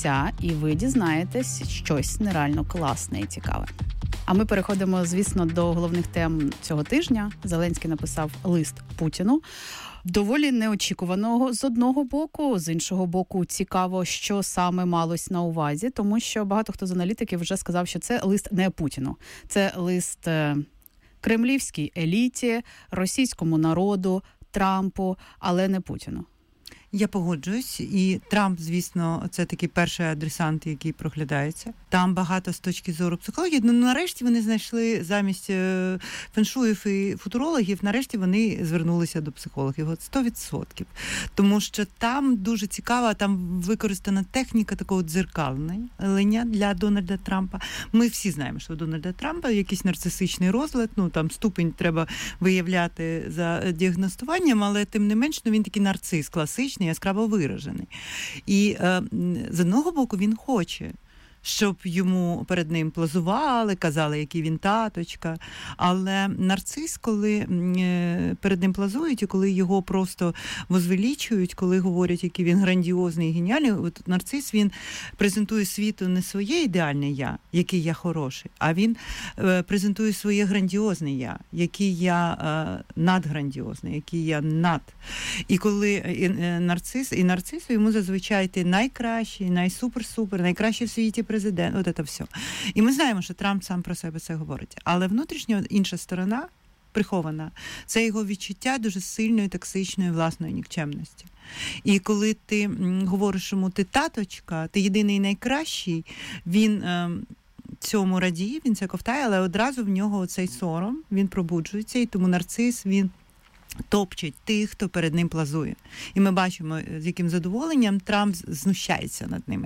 кінця, і ви дізнаєтесь щось нереально класне і цікаве. А ми переходимо, звісно, до головних тем цього тижня. Зеленський написав лист Путіну. Доволі неочікуваного з одного боку, з іншого боку цікаво, що саме малось на увазі, тому що багато хто з аналітиків вже сказав, що це лист не Путіну. Це лист кремлівській еліті, російському народу, Трампу, але не Путіну. Я погоджуюсь, і Трамп, звісно, це такий перший адресант, який проглядається. Там багато з точки зору психології. Ну, нарешті вони знайшли замість феншуїв і футурологів, нарешті вони звернулися до психологів. От 100%. Тому що там дуже цікава, там використана техніка такого дзеркалення для Дональда Трампа. Ми всі знаємо, що у Дональда Трампа якийсь нарцисичний розлад, ну там ступінь треба виявляти за діагностуванням, але тим не менш, він такий нарцис класичний, яскраво виражений. І з одного боку він хоче, щоб йому перед ним плазували, казали, який він таточка. Але нарцис, коли перед ним плазують, і коли його просто возвеличують, коли говорять, який він грандіозний і геніальний, от нарцис, він презентує світу не своє ідеальне «я», який я хороший, а він презентує своє грандіозне «я», який я надграндіозний, який я над. І коли нарцису йому зазвичай ти найкращий, найсупер-супер, найкращий в світі президент, от це все. І ми знаємо, що Трамп сам про себе це говорить. Але внутрішньо інша сторона, прихована, це його відчуття дуже сильної, токсичної власної нікчемності. І коли ти говориш йому, ти таточка, ти єдиний найкращий, він цьому радіє, він це ковтає, але одразу в нього цей сором, він пробуджується, і тому нарцис, він топчить тих, хто перед ним плазує. І ми бачимо, з яким задоволенням Трамп знущається над ними.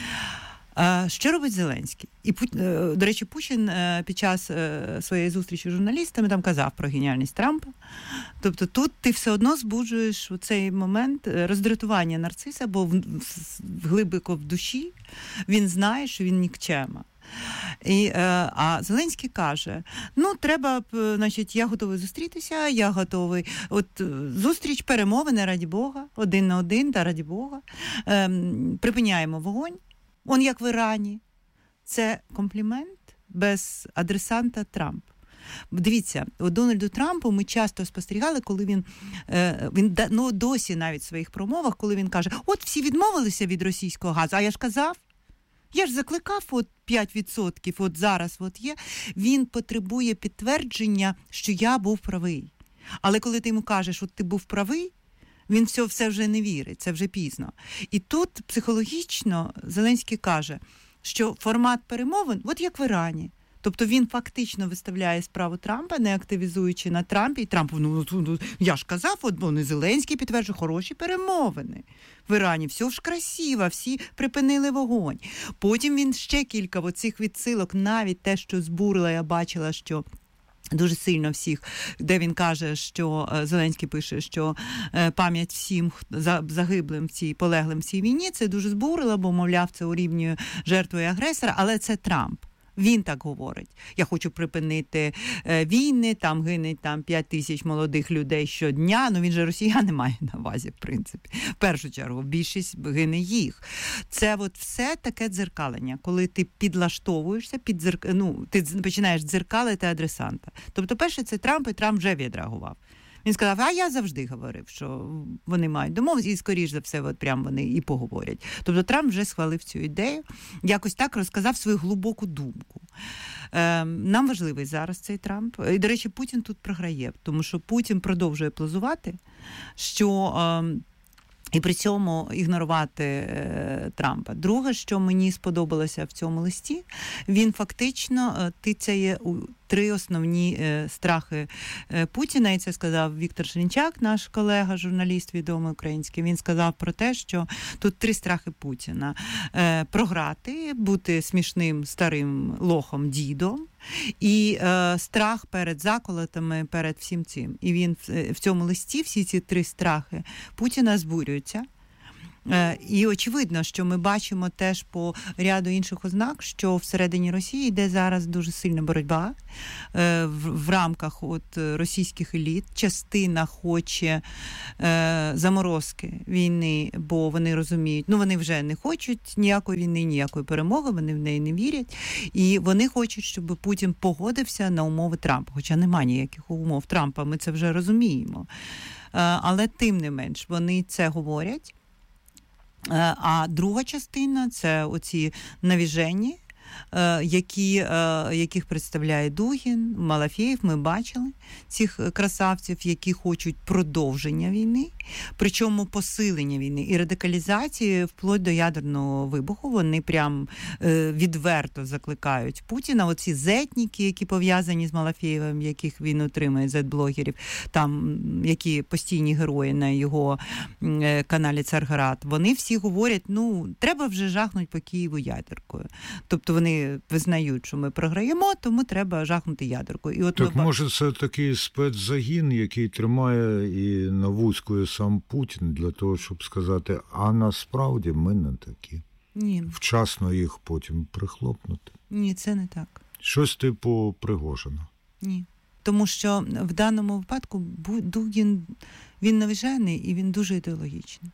Що робить Зеленський? І, до речі, Путін під час своєї зустрічі з журналістами там казав про геніальність Трампа. Тобто тут ти все одно збуджуєш у цей момент роздратування нарциса, бо глибоко в душі він знає, що він нікчема. А Зеленський каже, треба, значить, я готовий зустрітися, я готовий, зустріч, перемовини, раді Бога, один на один, та раді Бога, припиняємо вогонь. Он як в Ірані. Це комплімент без адресанта Трамп. Дивіться, у Дональду Трампу ми часто спостерігали, коли він досі навіть в своїх промовах, коли він каже, от всі відмовилися від російського газу, а я ж казав, я ж закликав 5%, от зараз є. Він потребує підтвердження, що я був правий. Але коли ти йому кажеш, от ти був правий, він все вже не вірить, це вже пізно. І тут психологічно Зеленський каже, що формат перемовин, от як в Ірані. Тобто він фактично виставляє справу Трампа, не активізуючи на Трампі. І Трамп, я ж казав, не Зеленський підтверджує, хороші перемовини. В Ірані все ж красиво, всі припинили вогонь. Потім він ще кілька оцих відсилок, навіть те, що збурила, я бачила, що дуже сильно всіх, де він каже, що Зеленський пише, що пам'ять всім загиблим полеглим в цій війні, це дуже збурило, бо, мовляв, це урівнює жертву і агресора, але це Трамп. Він так говорить. Я хочу припинити війни, там гине 5 тисяч молодих людей щодня. Він же росіяни має на увазі, в принципі. В першу чергу, більшість гине їх. Це все таке дзеркалення, коли ти підлаштовуєшся, ти починаєш дзеркалити адресанта. Тобто, перше, це Трамп, і Трамп вже відреагував. Він сказав, а я завжди говорив, що вони мають домовитися, і, скоріш за все, прямо вони і поговорять. Тобто Трамп вже схвалив цю ідею, якось так розказав свою глибоку думку. Нам важливий зараз цей Трамп. І, до речі, Путін тут програє, тому що Путін продовжує плазувати, і при цьому ігнорувати Трампа. Друге, що мені сподобалося в цьому листі, він фактично тицяє у 3 основні страхи Путіна, і це сказав Віктор Шинчак, наш колега, журналіст відомий український. Він сказав про те, що тут 3 страхи Путіна. Програти, бути смішним старим лохом дідом, і страх перед заколотами, перед всім цим. І він в цьому листі всі ці 3 страхи Путіна збурюються. І очевидно, що ми бачимо теж по ряду інших ознак, що всередині Росії йде зараз дуже сильна боротьба в рамках російських еліт. Частина хоче заморозки війни, бо вони розуміють, вони вже не хочуть ніякої війни, ніякої перемоги, вони в неї не вірять. І вони хочуть, щоб Путін погодився на умови Трампа, хоча немає ніяких умов Трампа, ми це вже розуміємо. Але тим не менш, вони це говорять. А друга частина – це оці навіжені, яких представляє Дугін, Малафєєв. Ми бачили цих красавців, які хочуть продовження війни, причому посилення війни і радикалізації вплоть до ядерного вибуху. Вони прям відверто закликають Путіна. Оці зетніки, які пов'язані з Малафєєвим, яких він отримує, зет-блогерів, там, які постійні герої на його каналі Царград, вони всі говорять, треба вже жахнути по Києву ядеркою. Тобто вони визнають, що ми програємо, тому треба жахнути ядеркою. Так може це такий спецзагін, який тримає і навузькує сам Путін для того, щоб сказати, а насправді ми не такі. Ні. Вчасно їх потім прихлопнути. Ні, це не так. Щось типу Пригожина. Ні. Тому що в даному випадку Дугін, він навіжений і він дуже ідеологічний.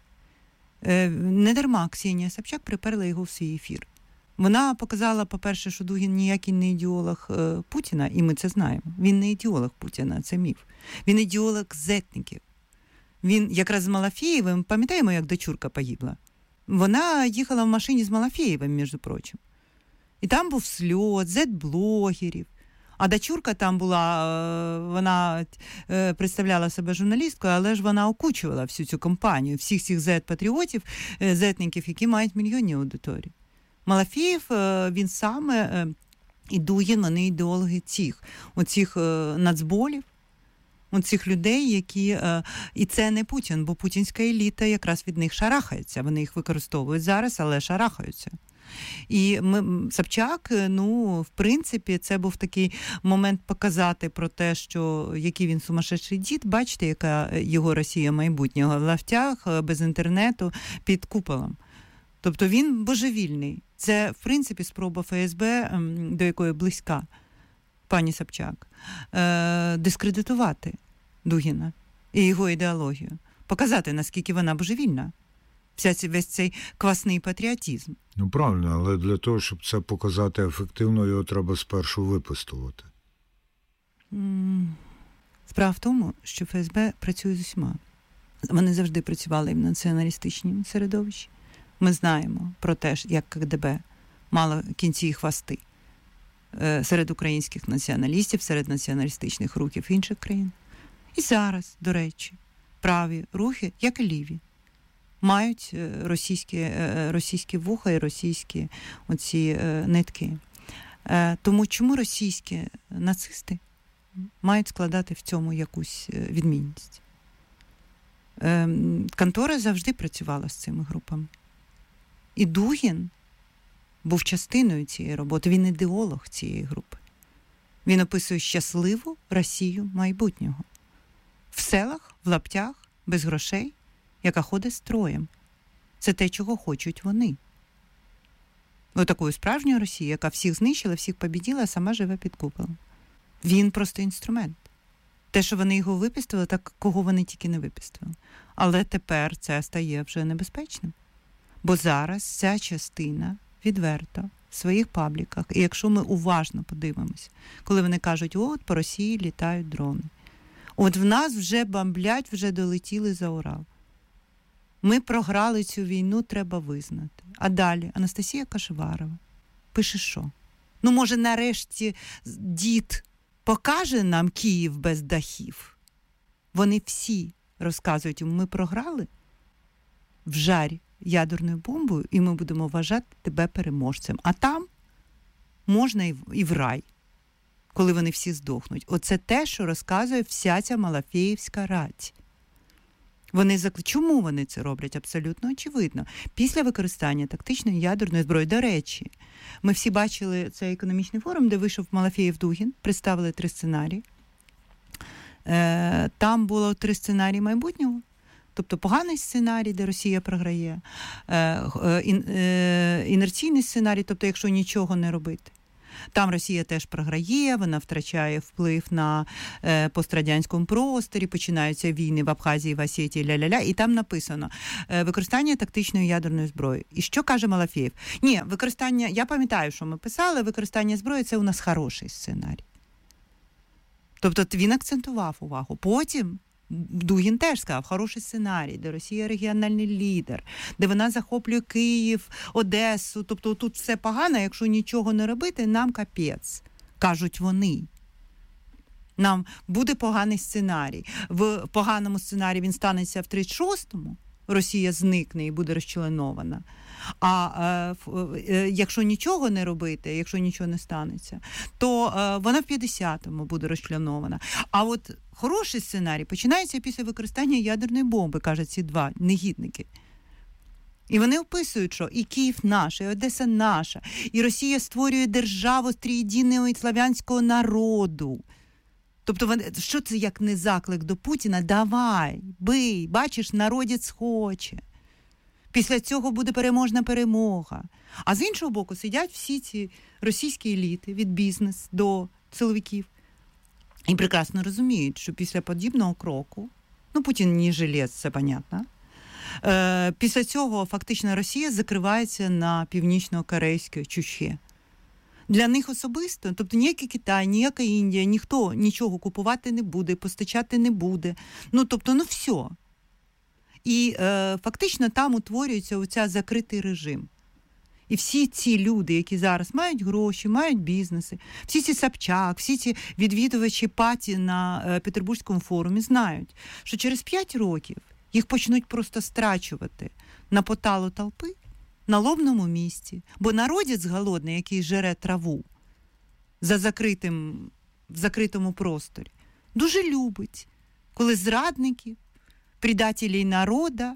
Не дарма Ксенія Собчак приперла його в свій ефір. Вона показала, по-перше, що Дугін ніякий не ідеолог Путіна, і ми це знаємо. Він не ідеолог Путіна, це міф. Він ідеолог зетників. Він якраз з Малафєєвим, пам'ятаємо, як дочурка погибла? Вона їхала в машині з Малафєєвим, між прочим. І там був сльот, зет-блогерів. А дочурка там була, вона представляла себе журналісткою, але ж вона окучувала всю цю компанію, всіх цих зет-патріотів, зетників, які мають мільйонні аудиторії. Малафєєв, він саме, і Дугін, вони ідеологи оцих нацболів, оцих людей, які... І це не Путін, бо путінська еліта якраз від них шарахається. Вони їх використовують зараз, але шарахаються. І Собчак, в принципі, це був такий момент показати про те, що який він сумасшедший дід. Бачите, яка його Росія майбутнього в лафтях, без інтернету, під куполом. Тобто він божевільний. Це, в принципі, спроба ФСБ, до якої близька пані Собчак, дискредитувати Дугіна і його ідеологію. Показати, наскільки вона божевільна. Весь цей квасний патріотизм. Правильно, але для того, щоб це показати ефективно, його треба спершу випистувати. Справа в тому, що ФСБ працює з усіма. Вони завжди працювали в націоналістичному середовищі. Ми знаємо про те, як КГБ мало кінці і хвости серед українських націоналістів, серед націоналістичних рухів інших країн. І зараз, до речі, праві рухи, як і ліві, мають російські вуха і російські оці нитки. Тому чому російські нацисти мають складати в цьому якусь відмінність? Контора завжди працювала з цими групами. І Дугін був частиною цієї роботи. Він ідеолог цієї групи. Він описує щасливу Росію майбутнього. В селах, в лаптях, без грошей, яка ходить строєм. Це те, чого хочуть вони. Отакою справжньою Росією, яка всіх знищила, всіх побіділа, а сама живе під куполом. Він просто інструмент. Те, що вони його випістили, так кого вони тільки не випістили. Але тепер це стає вже небезпечним. Бо зараз ця частина відверто в своїх пабліках, і якщо ми уважно подивимося, коли вони кажуть, по Росії літають дрони. От в нас вже бомблять, вже долетіли за Урал. Ми програли цю війну, треба визнати. А далі Анастасія Кашеварова пише що? Може, нарешті дід покаже нам Київ без дахів? Вони всі розказують, ми програли в жарі ядерною бомбою, і ми будемо вважати тебе переможцем. А там можна і в рай, коли вони всі здохнуть. Оце те, що розказує вся ця Малафєєвська рать. Чому вони це роблять? Абсолютно очевидно. Після використання тактичної ядерної зброї, до речі, ми всі бачили цей економічний форум, де вийшов Малафєєв-Дугін, представили 3 сценарії. Там було 3 сценарії майбутнього. тобто поганий сценарій, де Росія програє, інерційний сценарій, тобто якщо нічого не робити. Там Росія теж програє, вона втрачає вплив на пострадянському просторі, починаються війни в Абхазії, в Осетії, ля-ля-ля, і там написано використання тактичної ядерної зброї. І що каже Малафєєв? Ні, використання, я пам'ятаю, що ми писали, використання зброї – це у нас хороший сценарій. Тобто він акцентував увагу. Потім Дугін теж сказав, хороший сценарій, де Росія регіональний лідер, де вона захоплює Київ, Одесу, тобто тут все погано, якщо нічого не робити, нам капець, кажуть вони. Нам буде поганий сценарій. В поганому сценарії він станеться в 36-му, Росія зникне і буде розчленована. А якщо нічого не робити, якщо нічого не станеться, то вона в 50-му буде розчленована. А от хороший сценарій починається після використання ядерної бомби, кажуть ці два негідники. І вони описують, що і Київ наш, і Одеса наша, і Росія створює державу триєдиного і славянського народу. Тобто, що це як не заклик до Путіна? Давай, бий, бачиш, народець хоче. Після цього буде переможна перемога. А з іншого боку сидять всі ці російські еліти, від бізнесу до силовиків, і прекрасно розуміють, що після подібного кроку, Путін не жилець, це понятно, після цього фактично Росія закривається на північно-корейське чуще. Для них особисто, тобто ніякий Китай, ніяка Індія, ніхто нічого купувати не буде, постачати не буде. Все. І фактично там утворюється оця закритий режим. І всі ці люди, які зараз мають гроші, мають бізнеси, всі ці Собчак, всі ці відвідувачі паті на Петербурзькому форумі знають, що через 5 років їх почнуть просто страчувати на поталу толпи, на лобному місці. Бо народець голодний, який жере траву в закритому просторі, дуже любить, коли зрадників, предателей народа,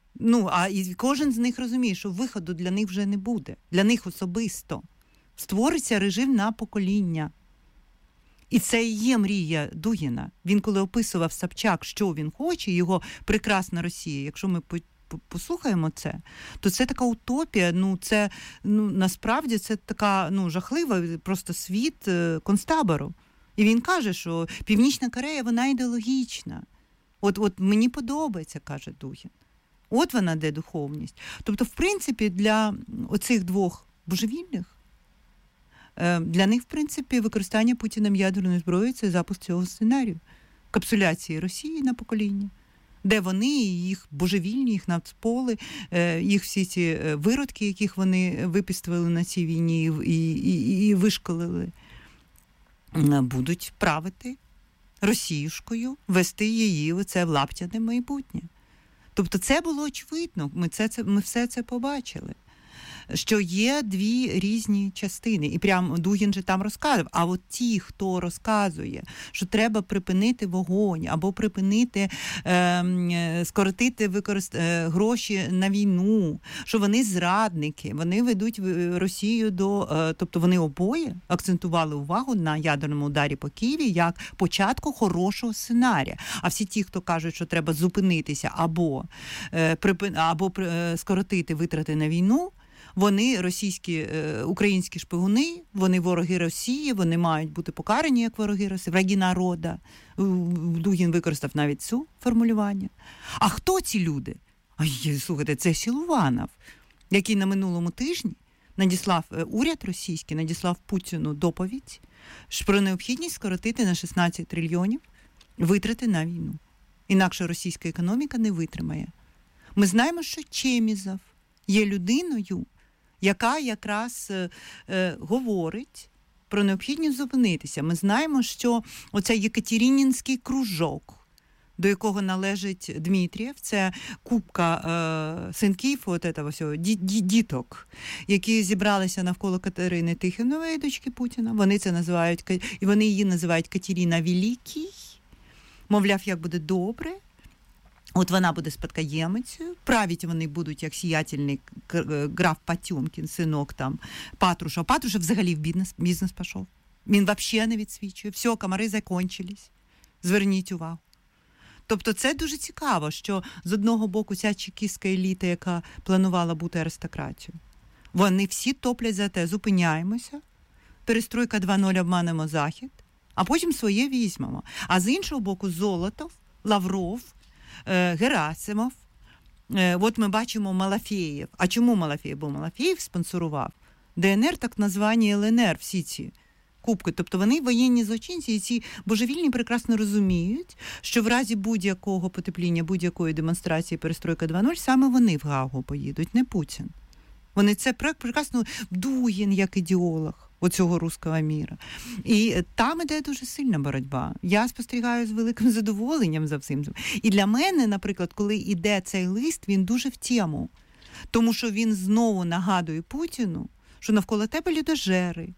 і кожен з них розуміє, що виходу для них вже не буде. Для них особисто. Створиться режим на покоління. І це і є мрія Дугіна. Він, коли описував Собчак, що він хоче, його прекрасна Росія, якщо ми послухаємо це, то це така утопія, насправді це така, жахлива просто світ концтабору. І він каже, що Північна Корея, вона ідеологічна. От мені подобається, каже Дугін. От вона де духовність. Тобто, в принципі, для оцих двох божевільних, для них, в принципі, використання Путіним ядерної зброї – це запуск цього сценарію. Капсуляції Росії на покоління, де вони, їх божевільні, їх нацполи, їх всі ці виродки, яких вони випістували на цій війні і вишколили, будуть правити Росіюшкою, вести її в це лаптяне майбутнє. Тобто це було очевидно, ми все це побачили, що є дві різні частини. І прямо Дугін же там розказував, а от ті, хто розказує, що треба припинити вогонь, або припинити, скоротити гроші на війну, що вони зрадники, вони ведуть Росію тобто вони обоє акцентували увагу на ядерному ударі по Києві як початку хорошого сценарія. А всі ті, хто кажуть, що треба зупинитися або скоротити витрати на війну, вони українські шпигуни, вони вороги Росії, вони мають бути покарані як вороги Росії, враги народу. Дугін використав навіть цю формулювання. А хто ці люди? Слухайте, це Силуанов, який на минулому тижні уряд російський надіслав Путіну доповідь про необхідність скоротити на 16 трильйонів витрати на війну. Інакше російська економіка не витримає. Ми знаємо, що Чемізов є людиною, яка якраз говорить про необхідність зупинитися. Ми знаємо, що оцей Єкатеринінський кружок, до якого належить Дмитрієв, це купка синків діток, які зібралися навколо Катерини Тихонової, дочки Путіна. Вони її називають Катерина Великий. Мовляв, як буде добре. От вона буде спадкоємицею, править вони будуть як сіятельний граф Потьомкін, синок там Патрушев. Патрушев взагалі в бізнес пішов. Він взагалі не відсвічує. Все, комари закінчились. Зверніть увагу. Тобто це дуже цікаво, що з одного боку ця чекістська еліта, яка планувала бути аристократією, вони всі топлять за те, зупиняємося, перестройка 2.0, обманемо Захід, а потім своє візьмемо. А з іншого боку Золотов, Лавров, Герасимов, от ми бачимо Малафєєв. А чому Малафєєв? Бо Малафєєв спонсорував ДНР, так названі ЛНР, всі ці кубки. Тобто вони воєнні злочинці, і ці божевільні прекрасно розуміють, що в разі будь-якого потепління, будь-якої демонстрації перестройка 2.0, саме вони в Гаагу поїдуть, не Путін. Вони це прекрасно, Дугін як ідеолог оцього руського міра. І там іде дуже сильна боротьба. Я спостерігаю з великим задоволенням за всім. І для мене, наприклад, коли іде цей лист, він дуже в тему. Тому що він знову нагадує Путіну, що навколо тебе людожери,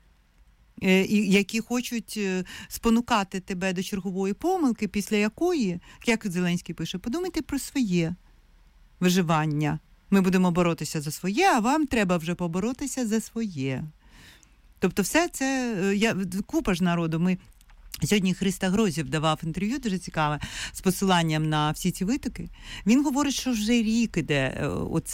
які хочуть спонукати тебе до чергової помилки, після якої, як Зеленський пише, подумайте про своє виживання. Ми будемо боротися за своє, а вам треба вже поборотися за своє. Тобто все це, купа ж народу. Сьогодні Христа Грозєв давав інтерв'ю, дуже цікаве, з посиланням на всі ці витоки. Він говорить, що вже рік іде,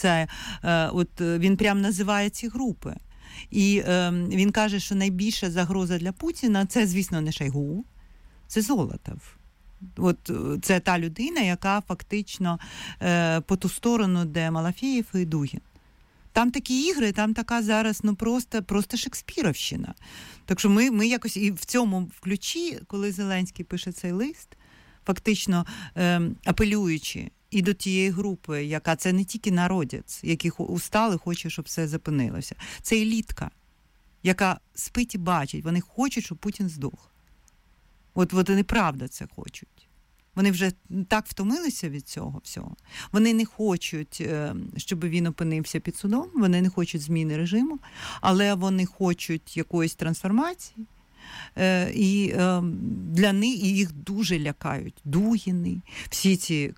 він прям називає ці групи. І він каже, що найбільша загроза для Путіна – це, звісно, не Шойгу, це Золотов. От це та людина, яка фактично по ту сторону, де Малафєєв і Дугін. Там такі ігри, там така зараз просто Шекспіровщина. Так що ми якось і в цьому ключі, коли Зеленський пише цей лист, фактично апелюючи і до тієї групи, яка це не тільки народець, який устали, хоче, щоб все зупинилося. Це елітка, яка спить і бачить. Вони хочуть, щоб Путін здох. От вони правда це хочуть. Вони вже так втомилися від цього всього. Вони не хочуть, щоб він опинився під судом, вони не хочуть зміни режиму, але вони хочуть якоїсь трансформації. І для них, і їх дуже лякають Дугіни, всі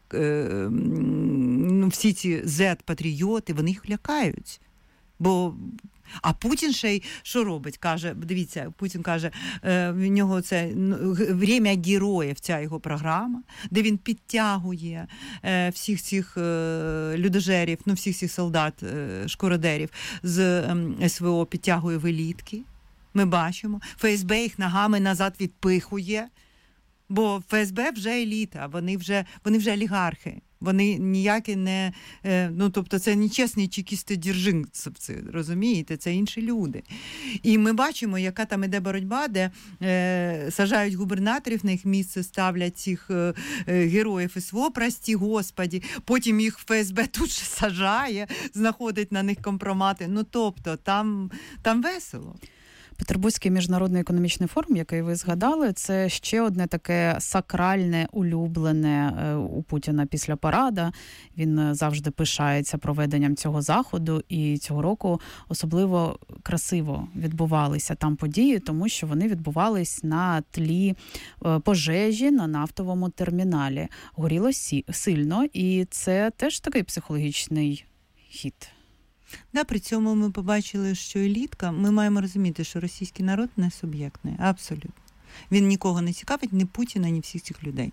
ці зет-патріоти, вони їх лякають. А Путін ще й що робить? Каже, дивіться, Путін каже, в нього це «Время героїв», ця його програма, де він підтягує всіх цих людожерів, всіх цих солдат, шкородерів з СВО підтягує в елітки. Ми бачимо. ФСБ їх ногами назад відпихує, бо ФСБ вже еліта, вони вже олігархи. Вони ніякі не, тобто це нечесні чекісти-держинцевці, розумієте, це інші люди. І ми бачимо, яка там іде боротьба, де сажають губернаторів, на їх місце ставлять цих героїв СВО, прості господі, потім їх ФСБ тут же сажає, знаходить на них компромати. Тобто там весело. Петербурзький міжнародний економічний форум, який ви згадали, це ще одне таке сакральне, улюблене у Путіна після парада. Він завжди пишається проведенням цього заходу, і цього року особливо красиво відбувалися там події, тому що вони відбувались на тлі пожежі на нафтовому терміналі. Горіло сильно, і це теж такий психологічний хід. Да, при цьому ми побачили, що елітка, ми маємо розуміти, що російський народ не суб'єктний, абсолютно. Він нікого не цікавить, ні Путіна, ні всіх цих людей.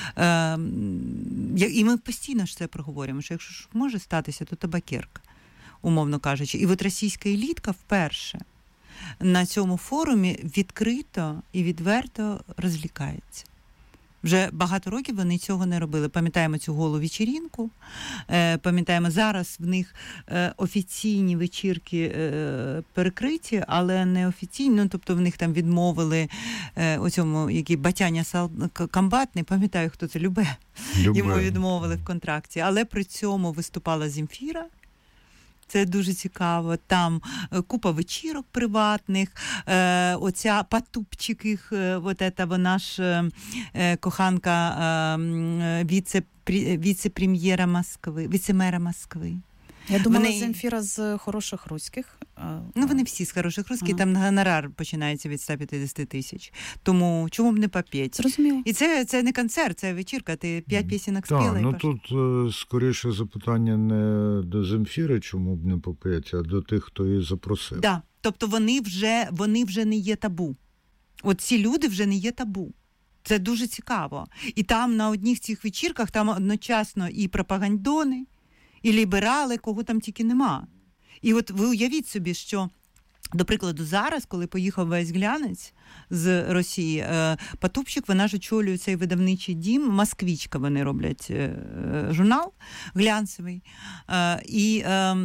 І ми постійно ж це проговорюємо, що якщо ж може статися, то табакерка, умовно кажучи. І от російська елітка вперше на цьому форумі відкрито і відверто розлікається. Вже багато років вони цього не робили. Пам'ятаємо цю голу вечірінку, пам'ятаємо, зараз в них офіційні вечірки перекриті, але не офіційні, тобто в них там відмовили оцьому, який Батяня комбат, не пам'ятаю, хто це, Любе. Йому відмовили в контракті, але при цьому виступала Земфіра. Це дуже цікаво. Там купа вечірок приватних, оця Потупчик їх, вона ж коханка віце-прем'єра Москви, віце-мера Москви. Я думала, Земфіра з хороших руських. Вони всі з хороших руських, там гонорар починається від 150 тисяч. Тому чому б не попеть? Зрозуміло. І це не концерт, це вечірка, ти 5 пісенок спіла. Так, тут скоріше запитання не до Земфіри, чому б не попеть, а до тих, хто її запросив. Так, тобто вони вже не є табу. От ці люди вже не є табу. Це дуже цікаво. І там на одних цих вечірках там одночасно і пропагандони, і ліберали, кого там тільки нема. І от ви уявіть собі, що, до прикладу, зараз, коли поїхав весь глянець з Росії, Потупчик, вона ж очолює цей видавничий дім, «Москвичка» вони роблять журнал глянцевий. І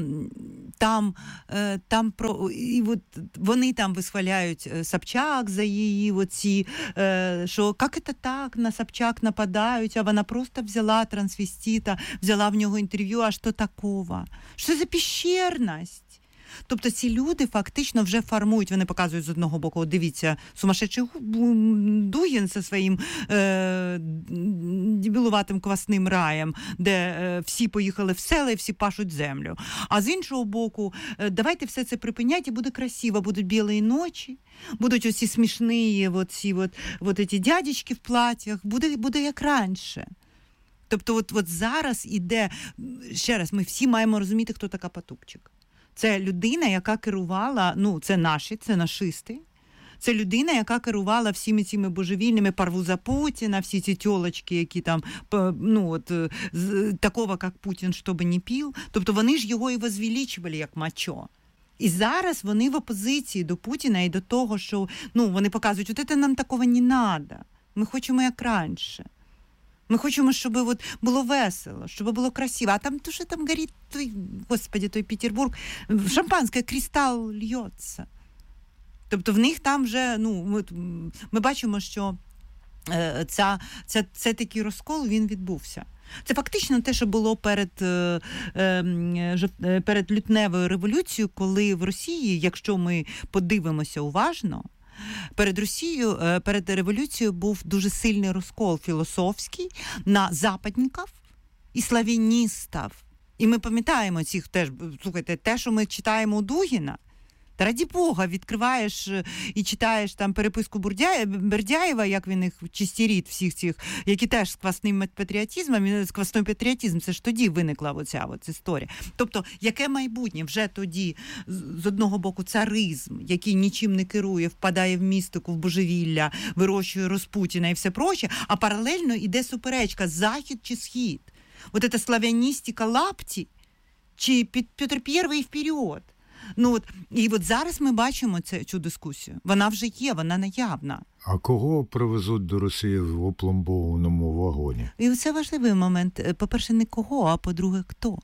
і от вони там висхваляють Собчак за її оці, що як це так, на Собчак нападають, а вона просто взяла трансвестита, взяла в нього інтерв'ю, а що такого? Що за пещерність? Тобто ці люди фактично вже формують, вони показують з одного боку, дивіться, сумасшедший Дугін зі своїм дебілуватим квасним раєм, де всі поїхали в села і всі пашуть землю. А з іншого боку, давайте все це припиняти, і буде красиво, будуть білі ночі, будуть оці смішні ці дядечки в платьях, буде як раніше. Тобто от зараз іде, ще раз, ми всі маємо розуміти, хто така Потупчик. Це людина, яка керувала, це нашисти. Це людина, яка керувала всіми цими божевільними Парвуза Путіна, всі ці тьолочки, які там, такого, як Путін, щоб не пив. Тобто вони ж його і возвеличували як мачо. І зараз вони в опозиції до Путіна і до того, що, вони показують, от це нам такого не треба. Ми хочемо як раніше. Ми хочемо, щоб було весело, щоб було красиво. А там дуже там горить той Петербург, шампанське, кристал льється. Тобто в них там вже, ми бачимо, що це такий розкол, він відбувся. Це фактично те, що було перед лютневою революцією, коли в Росії, якщо ми подивимося уважно, перед революцією був дуже сильний розкол філософський на западників і славяністів. І ми пам'ятаємо цих теж, слухайте, те, що ми читаємо у Дугіна, та раді Бога, відкриваєш і читаєш там переписку Бердяєва, як він їх чистерить всіх цих, які теж з квасним патріотизмом, з квасним патріотизмом, це ж тоді виникла оця історія. Тобто, яке майбутнє? Вже тоді, з одного боку, царизм, який нічим не керує, впадає в містику, в божевілля, вирощує Розпутіна і все проще, а паралельно йде суперечка, захід чи схід. От ця славяністика лапті, чи Петр І вперед. І зараз ми бачимо цю дискусію. Вона вже є, вона наявна. А кого привезуть до Росії в опломбованому вагоні? І це важливий момент. По-перше, не кого, а по-друге, хто?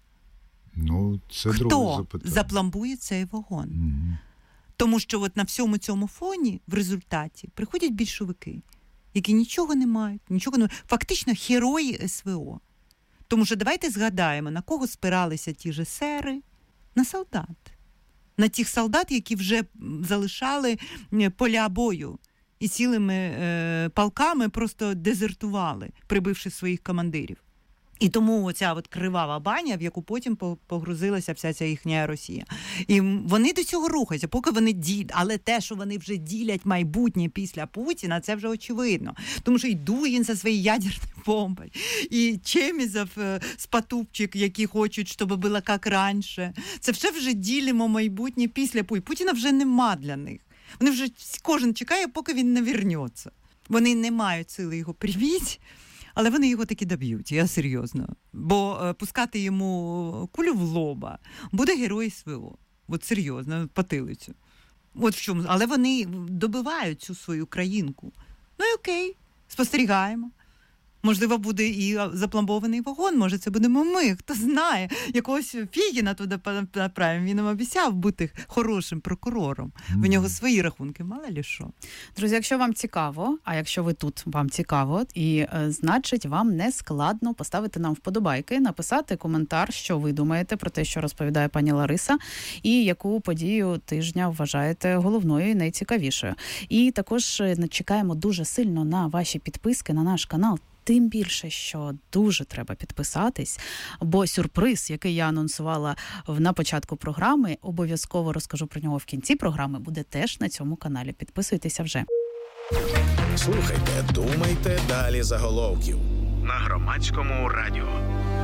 Це друге запитання. Хто запломбує цей вагон? Угу. Тому що на всьому цьому фоні в результаті приходять більшовики, які нічого не мають, фактично герої СВО. Тому що давайте згадаємо, на кого спиралися ті ж есери? На солдат. На тих солдат, які вже залишали поля бою і цілими полками просто дезертували, прибивши своїх командирів. І тому оця кривава баня, в яку потім погрузилася вся ця їхня Росія. І вони до цього рухаються, поки вони ділять. Але те, що вони вже ділять майбутнє після Путіна, це вже очевидно. Тому що і Дугін зі своєю ядерною бомбою, і Чемізов з Потупчик, які хочуть, щоб було як раніше. Це все вже ділимо майбутнє після Путіна. Путіна вже нема для них. Вони вже, кожен чекає, поки він не вернеться. Вони не мають сили його привіти. Але вони його таки доб'ють, я серйозно. Бо пускати йому кулю в лоба буде герой СВО. От серйозно, потилицю. От в чому. Але вони добивають цю свою країнку. І окей, спостерігаємо. Можливо, буде і запломбований вагон, може це будемо ми, хто знає. Якогось Фігіна туди направимо, він нам обіцяв бути хорошим прокурором. В нього свої рахунки, мало ли що. Друзі, якщо вам цікаво, а якщо ви тут, вам цікаво, і значить вам не складно поставити нам вподобайки, написати коментар, що ви думаєте про те, що розповідає пані Лариса, і яку подію тижня вважаєте головною і найцікавішою. І також чекаємо дуже сильно на ваші підписки на наш канал. Тим більше, що дуже треба підписатись, бо сюрприз, який я анонсувала на початку програми, обов'язково розкажу про нього в кінці програми, буде теж на цьому каналі. Підписуйтеся вже. Слухайте, думайте далі заголовків на Громадському радіо.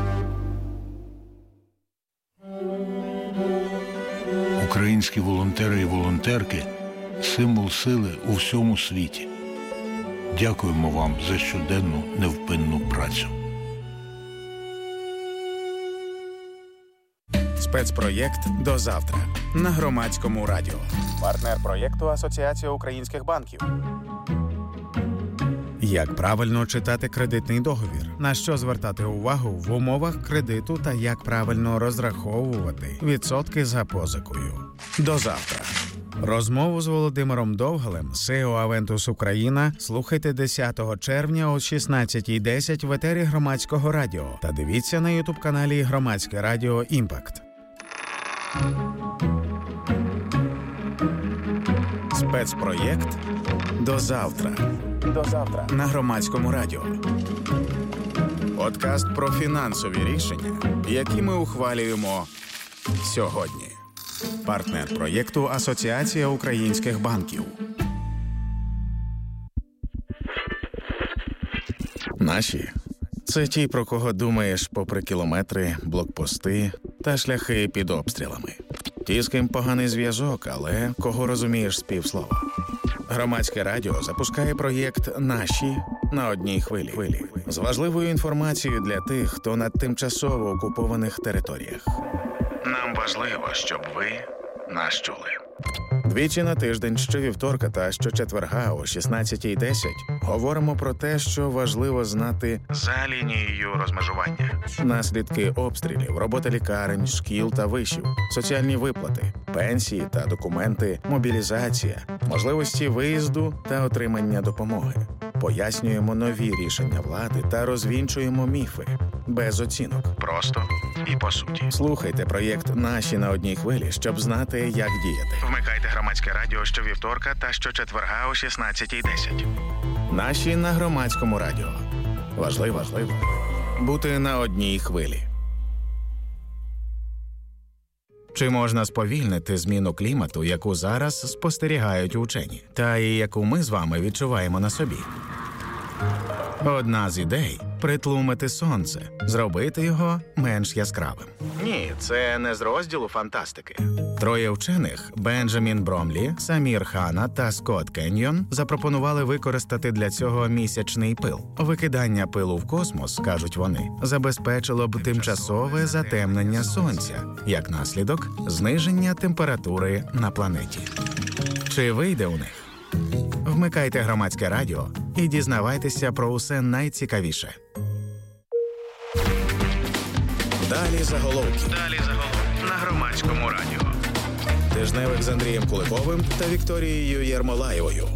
Українські волонтери і волонтерки – символ сили у всьому світі. Дякуємо вам за щоденну невпинну працю. Спецпроєкт «До завтра» на Громадському радіо. Партнер проєкту Асоціація українських банків. Як правильно читати кредитний договір? На що звертати увагу в умовах кредиту та як правильно розраховувати відсотки за позикою? До завтра. Розмову з Володимиром Довгалем, CEO Aventus Україна, слухайте 10 червня о 16:10 в етері Громадського радіо та дивіться на ютуб-каналі Громадське радіо «Імпакт». Спецпроєкт «До завтра». До завтра на Громадському радіо. Подкаст про фінансові рішення, які ми ухвалюємо сьогодні. Партнер проєкту Асоціація українських банків. Наші – це ті, про кого думаєш попри кілометри, блокпости та шляхи під обстрілами. Ті, з ким поганий зв'язок, але кого розумієш з півслова. Громадське радіо запускає проєкт «Наші» на одній хвилі. З важливою інформацією для тих, хто на тимчасово окупованих територіях. Нам важливо, щоб ви нас чули. Двічі на тиждень, щовівторка та щочетверга о 16:10 говоримо про те, що важливо знати за лінією розмежування. Наслідки обстрілів, робота лікарень, шкіл та вишів, соціальні виплати, пенсії та документи, мобілізація, можливості виїзду та отримання допомоги. Пояснюємо нові рішення влади та розвінчуємо міфи. Без оцінок. Просто і по суті. Слухайте проєкт «Наші» на одній хвилі, щоб знати, як діяти. Вмикайте Громадське радіо щовівторка та щочетверга о 16:10. «Наші» на Громадському радіо. Важливо бути на одній хвилі. Чи можна сповільнити зміну клімату, яку зараз спостерігають учені, та і яку ми з вами відчуваємо на собі? Одна з ідей – притлумити сонце, зробити його менш яскравим. Ні, це не з розділу фантастики. Троє вчених – Бенджамін Бромлі, Самір Хана та Скотт Кеньйон – запропонували використати для цього місячний пил. Викидання пилу в космос, кажуть вони, забезпечило б тимчасове затемнення сонця. Як наслідок – зниження температури на планеті. Чи вийде у них? Вмикайте Громадське радіо і дізнавайтеся про усе найцікавіше. Далі заголовки. На Громадському радіо. Тижневик з Андрієм Куликовим та Вікторією Єрмолаєвою.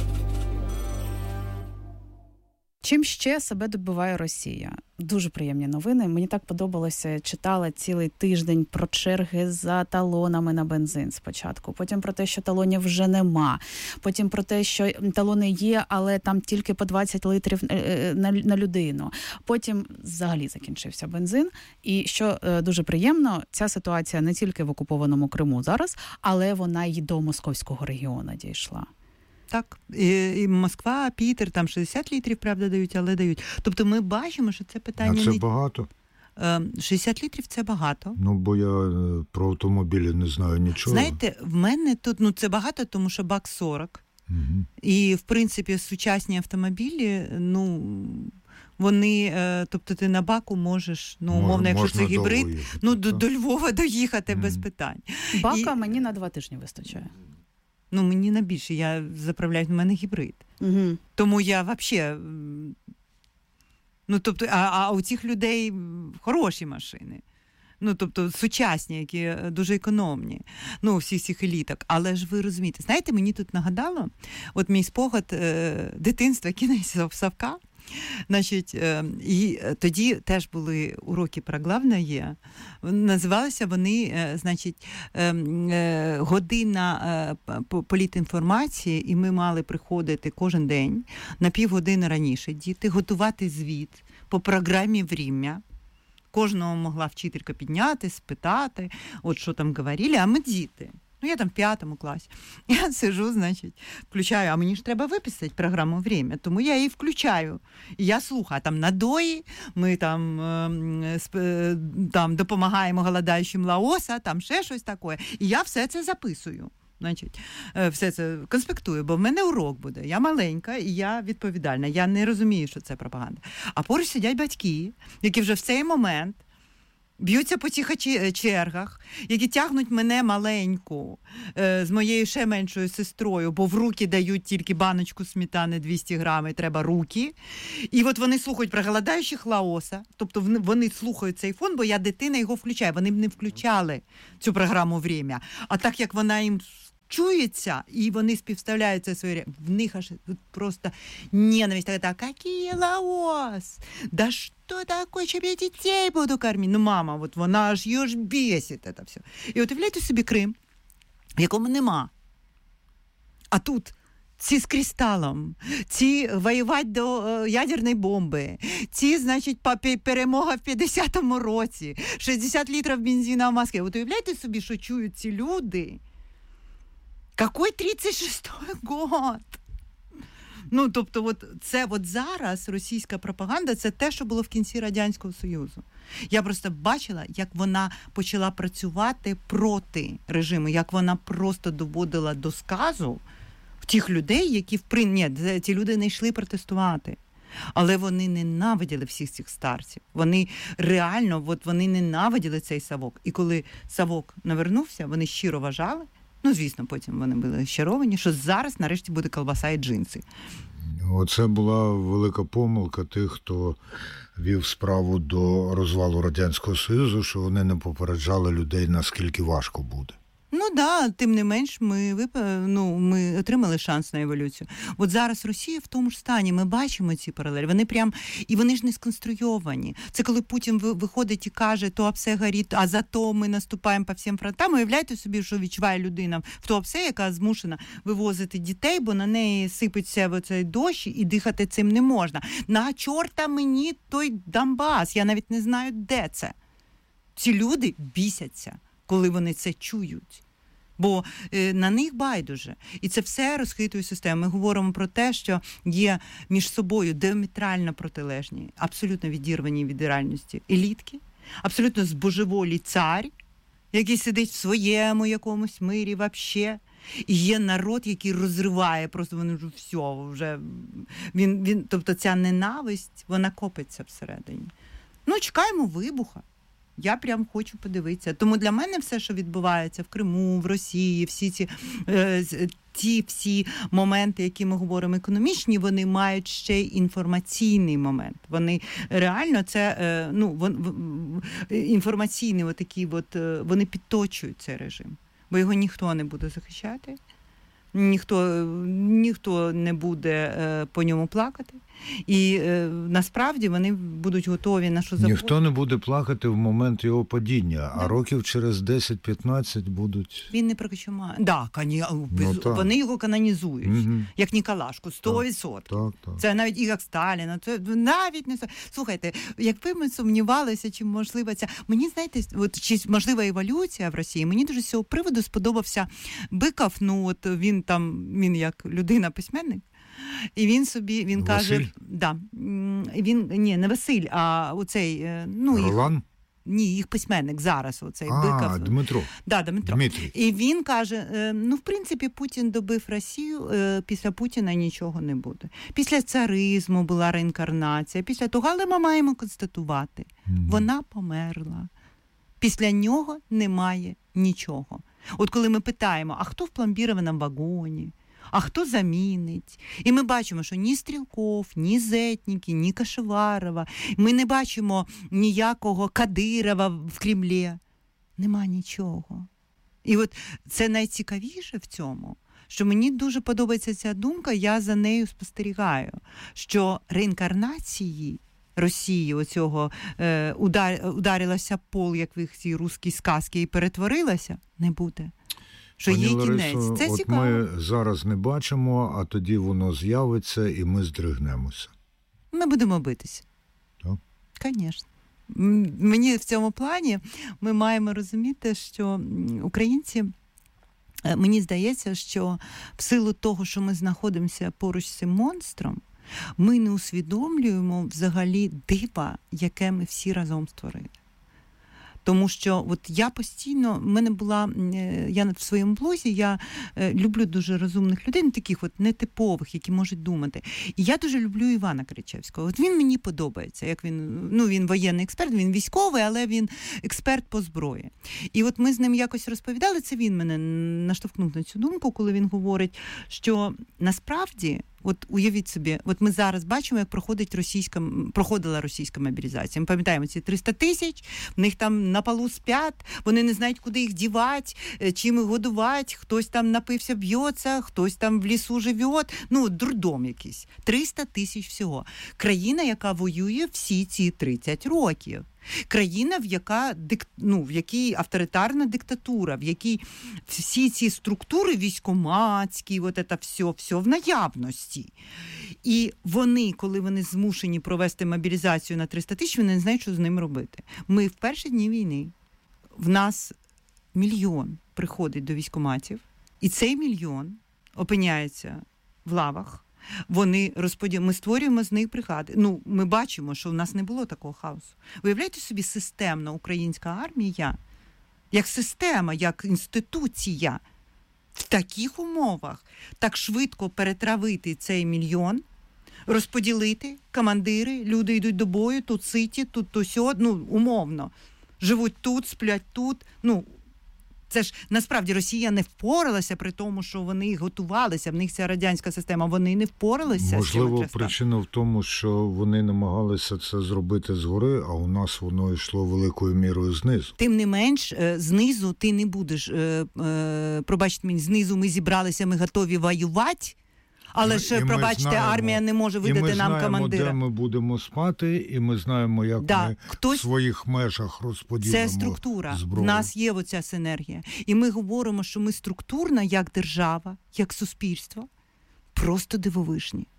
Чим ще себе добиває Росія? Дуже приємні новини. Мені так подобалося, читала цілий тиждень про черги за талонами на бензин спочатку. Потім про те, що талонів вже нема. Потім про те, що талони є, але там тільки по 20 літрів на людину. Потім взагалі закінчився бензин. І що дуже приємно, ця ситуація не тільки в окупованому Криму зараз, але вона й до московського регіону дійшла. Так, і Москва, Пітер, там 60 літрів, правда, дають, але дають. Тобто ми бачимо, що це питання... А це багато? 60 літрів – це багато. Ну, бо я про автомобілі не знаю нічого. Знаєте, в мене тут, це багато, тому що бак 40. Угу. І, в принципі, сучасні автомобілі, вони, тобто ти на баку можеш, умовно, якщо це гібрид, до Львова доїхати без питань. Бака мені на 2 тижні вистачає. Мені на більше, я заправляю, в мене гібрид. Угу. Тому я взагалі... тобто, а у цих людей хороші машини. Тобто, сучасні, які дуже економні. Всіх еліток. Але ж ви розумієте, знаєте, мені тут нагадало, от мій спогад дитинства, кінець Савка. Значить, і тоді теж були уроки про главне. Називалися вони, значить, година політінформації, і ми мали приходити кожен день на півгодини раніше діти, готувати звіт по програмі «Время». Кожного могла вчителька підняти, спитати, от що там говорили, а ми діти. Я там в 5 класі. Я сижу, значить, включаю, а мені ж треба виписати програму «Время», тому я її включаю. І я слухаю, там надої, ми там допомагаємо голодаючим Лаоса, там ще щось таке. І я все це записую. Значить, все це конспектую, бо в мене урок буде. Я маленька і я відповідальна. Я не розумію, що це пропаганда. А поруч сидять батьки, які вже в цей момент б'ються по цих чергах, які тягнуть мене маленьку з моєю ще меншою сестрою, бо в руки дають тільки баночку сметани 200 грам, і треба руки. І от вони слухають про голодаючих Лаоса, тобто вони слухають цей фон, бо я дитина його включаю. Вони б не включали цю програму «Время». А так як вона їм чується, і вони співставляють це своє, в них аж просто ненависть. Так, який Лаос? Да що таке, чим я дітей буду кормити? Ну, мама, от вона аж її ж бісить, це все. І от уявляйте собі Крим, в якому нема. А тут ці з кристалом, ці воювати до ядерної бомби, ці, значить, перемога в 50-му році, 60 літрів бензина в Москві. От уявляйте собі, що чують ці люди. Какой 36-й год? Ну, тобто, от це от зараз російська пропаганда, це те, що було в кінці Радянського Союзу. Я просто бачила, як вона почала працювати проти режиму, як вона просто доводила до сказу тих людей, які, ті люди не йшли протестувати. Але вони ненавиділи всіх цих старців. Вони реально, от вони ненавиділи цей Савок. І коли Савок навернувся, вони щиро вважали, ну, звісно, потім вони були щаровані, що зараз нарешті буде колбаса і джинси. Оце була велика помилка тих, хто вів справу до розвалу Радянського Союзу, що вони не попереджали людей, наскільки важко буде. Ну да, тим не менш, ми отримали шанс на еволюцію. От зараз Росія в тому ж стані, ми бачимо ці паралелі, вони ж не сконструйовані. Це коли Путін виходить і каже, Туапсе горить, а зато ми наступаємо по всім фронтам. Уявляйте собі, що відчуває людина в Туапсе, яка змушена вивозити дітей, бо на неї сипеться оцей дощ і дихати цим не можна. На чорта мені той Донбас, я навіть не знаю, де це. Ці люди бісяться, коли вони це чують. Бо на них байдуже. І це все розхитує систему. Ми говоримо про те, що є між собою діаметрально протилежні, абсолютно відірвані від реальності елітки, абсолютно збожеволі цар, який сидить в своєму якомусь мирі вообще. І є народ, який розриває, просто вони вже тобто ця ненависть, вона копиться всередині. Ну, чекаємо вибуха. Я прям хочу подивитися. Тому для мене все, що відбувається в Криму, в Росії, всі всі моменти, які ми говоримо економічні, вони мають ще й інформаційний момент. Вони реально це, інформаційні вони підточують цей режим. Бо його ніхто не буде захищати, ніхто не буде по ньому плакати. І насправді вони будуть готові на що завгодно. Ніхто не буде плакати в момент його падіння, а років через 10-15 будуть... Він не прокачумає. Вони його канонізують, як Ніколашку, 100%. Так. Це навіть і як Сталіна. Це навіть не... Слухайте, якби ми сумнівалися, чи можлива ця... Мені, знаєте, чи можлива еволюція в Росії, мені дуже з цього приводу сподобався Биков, він як людина-письменник, і він каже, не Василь, а оцей, Ролан? Ні, їх письменник зараз, оцей Биков. Дмитро. Да, Дмитро. Дмитрій. І він каже, в принципі, Путін добив Росію, після Путіна нічого не буде. Після царизму була реінкарнація, після того, але ми маємо констатувати, вона померла. Після нього немає нічого. От коли ми питаємо, а хто в пломбірованому вагоні? А хто замінить? І ми бачимо, що ні Стрілков, ні Зетніки, ні Кашеварова, ми не бачимо ніякого Кадирова в Кремлі. Нема нічого. І от це найцікавіше в цьому, що мені дуже подобається ця думка, я за нею спостерігаю, що реінкарнації Росії оцього ударилася пол, як в цій русській сказці, і перетворилася, не буде. Що Пані є Ларисо, кінець. Це цікаво. Ми зараз не бачимо, а тоді воно з'явиться, і ми здригнемося. Ми будемо битися. Так? Звісно. Мені в цьому плані ми маємо розуміти, що українці, мені здається, що в силу того, що ми знаходимося поруч з цим монстром, ми не усвідомлюємо взагалі дива, яке ми всі разом створили. Тому що от я постійно, в мене була, я в своєму блозі, я люблю дуже розумних людей, таких от нетипових, які можуть думати. І я дуже люблю Івана Кричевського. От він мені подобається, як він воєнний експерт, він військовий, але він експерт по зброї. І от ми з ним якось розповідали, це він мене наштовхнув на цю думку, коли він говорить, що насправді, от уявіть собі, от ми зараз бачимо, як проходила російська мобілізація. Ми пам'ятаємо ці 300 тисяч, в них там на полу спять, вони не знають, куди їх дівати, чим їх годувати, хтось там напився, б'ється, хтось там в лісу живе, дурдом якийсь. 300 тисяч всього. Країна, яка воює всі ці 30 років. Країна, в якій авторитарна диктатура, в якій всі ці структури військоматські, все в наявності. І вони, коли вони змушені провести мобілізацію на 300 тисяч, вони не знають, що з ним робити. Ми в перші дні війни, в нас 1 мільйон приходить до військоматів, і цей 1 мільйон опиняється в лавах. Ми створюємо з них бригади. Ми бачимо, що в нас не було такого хаосу. Уявляєте собі, системна українська армія, як система, як інституція, в таких умовах так швидко перетравити цей 1 мільйон, розподілити командири, люди йдуть до бою, тут ситі, тут то сьо, умовно. Живуть тут, сплять тут, це ж, насправді, Росія не впоралася при тому, що вони готувалися, в них ця радянська система, вони не впоралися. Можливо, причина в тому, що вони намагалися це зробити згори, а у нас воно йшло великою мірою знизу. Тим не менш, знизу ти не будеш, пробачте мені, знизу ми зібралися, ми готові воювати, але ж, пробачте, армія не може видати нам командира. Де ми будемо спати, і ми знаємо, як ми в своїх межах розподілимо зброю. Це структура. В нас є оця синергія. І ми говоримо, що ми структурно, як держава, як суспільство, просто дивовижні.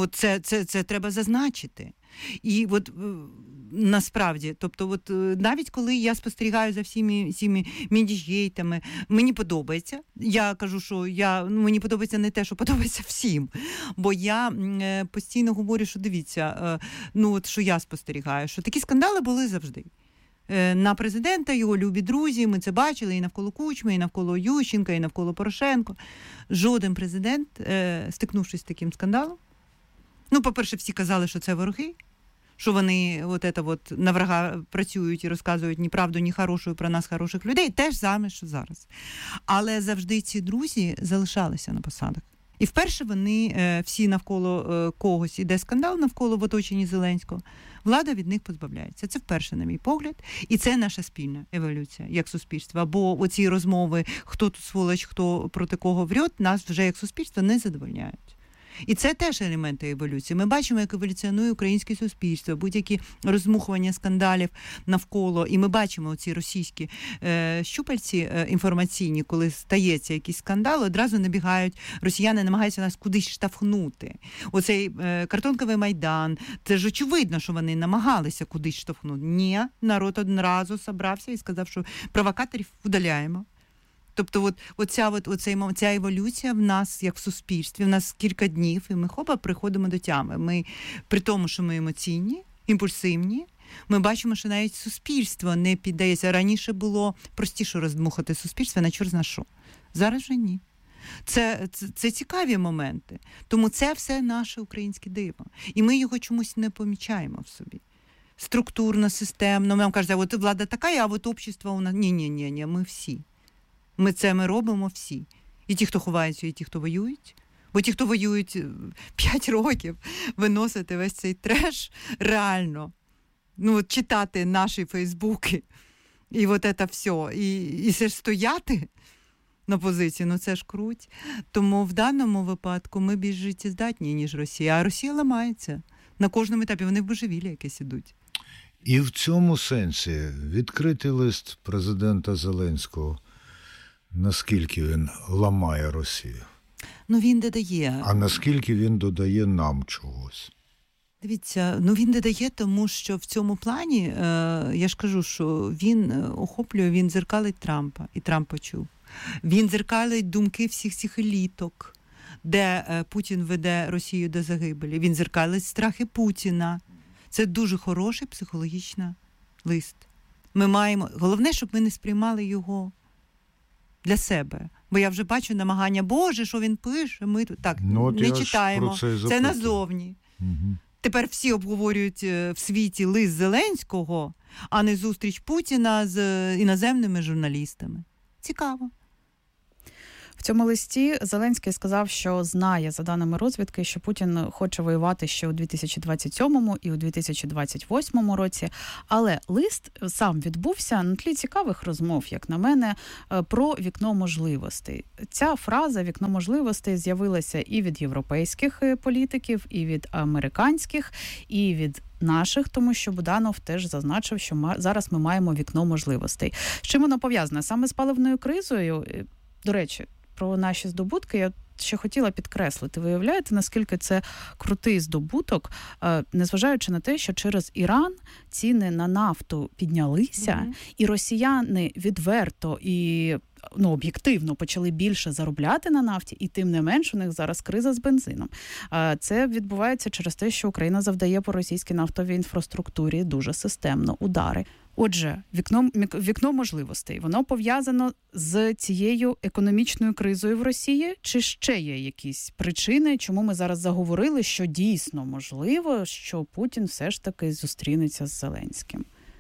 Це треба зазначити. І от насправді, тобто, навіть коли я спостерігаю за всіми цими мідіжгейтами, мені подобається. Я кажу, що мені подобається не те, що подобається всім. Бо я постійно говорю, що дивіться, що я спостерігаю, що такі скандали були завжди. На президента, його любі друзі, ми це бачили і навколо Кучми, і навколо Ющенка, і навколо Порошенко. Жоден президент, стикнувшись з таким скандалом, по-перше, всі казали, що це вороги, що вони на врага працюють і розказують ні правду, ні хорошу про нас, хороших людей, теж саме, що зараз. Але завжди ці друзі залишалися на посадах. І вперше вони всі навколо когось іде скандал, навколо в оточенні Зеленського, влада від них позбавляється. Це вперше, на мій погляд. І це наша спільна еволюція, як суспільства. Бо оці розмови, хто тут сволоч, хто проти кого врет, нас вже як суспільство не задовольняють. І це теж елементи еволюції. Ми бачимо, як еволюціонує українське суспільство, будь-які розмухування скандалів навколо. І ми бачимо ці російські щупальці інформаційні, коли стається якийсь скандал, одразу набігають, росіяни намагаються нас кудись штовхнути. Оцей картонковий Майдан, це ж очевидно, що вони намагалися кудись штовхнути. Ні, народ одразу собрався і сказав, що провокаторів удаляємо. Тобто ця еволюція в нас, як в суспільстві, в нас кілька днів, і ми приходимо до тями. Ми, при тому, що ми емоційні, імпульсивні, ми бачимо, що навіть суспільство не піддається. Раніше було простіше роздмухати суспільство на чорт зна що. Зараз вже ні. Це цікаві моменти. Тому це все наше українське диво. І ми його чомусь не помічаємо в собі. Структурно, системно. Нам кажуть, влада така, а общество у нас... Ні, ми всі. Ми робимо всі. І ті, хто ховаються, і ті, хто воюють. Бо ті, хто воюють 5 років, виносити весь цей треш реально. Читати наші фейсбуки. І це все. І все ж стояти на позиції, це ж круть. Тому в даному випадку ми більш життєздатні, ніж Росія. А Росія ламається. На кожному етапі вони в божевілля якесь ідуть. І в цьому сенсі відкритий лист президента Зеленського, наскільки він ламає Росію? Він додає. А наскільки він додає нам чогось? Дивіться, він додає, тому що в цьому плані, я ж кажу, що він охоплює, він дзеркалить Трампа, і Трамп почув. Він дзеркалить думки всіх цих еліток, де Путін веде Росію до загибелі. Він дзеркалить страхи Путіна. Це дуже хороший психологічний лист. Ми маємо... Головне, щоб ми не сприймали його для себе. Бо я вже бачу намагання, Боже, що він пише, ми тут так не читаємо. Це назовні. Угу. Тепер всі обговорюють в світі лист Зеленського, а не зустріч Путіна з іноземними журналістами. Цікаво. В цьому листі Зеленський сказав, що знає, за даними розвідки, що Путін хоче воювати ще у 2027 і у 2028 році. Але лист сам відбувся на тлі цікавих розмов, як на мене, про вікно можливостей. Ця фраза «вікно можливостей» з'явилася і від європейських політиків, і від американських, і від наших, тому що Буданов теж зазначив, що зараз ми маємо вікно можливостей. З чим воно пов'язане? Саме з паливною кризою. До речі, про наші здобутки я ще хотіла підкреслити. Виявляєте, наскільки це крутий здобуток, незважаючи на те, що через Іран ціни на нафту піднялися, і росіяни відверто і об'єктивно почали більше заробляти на нафті, і тим не менш у них зараз криза з бензином. Це відбувається через те, що Україна завдає по російській нафтовій інфраструктурі дуже системно удари. Отже, вікно можливостей, воно пов'язано з цією економічною кризою в Росії? Чи ще є якісь причини, чому ми зараз заговорили, що дійсно можливо, що Путін все ж таки зустрінеться з Зеленським?